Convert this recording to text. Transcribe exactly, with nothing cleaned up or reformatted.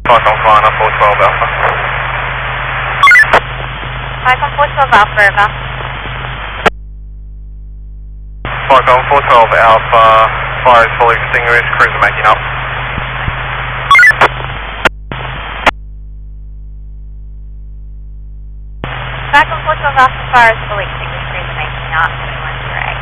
Falcon flying up four twelve Alpha. Falcon four twelve Alpha, over. Falcon four twelve Alpha, fire is fully extinguished, cruiser making up. Falcon four twelve Alpha, fire is fully extinguished, cruiser making up.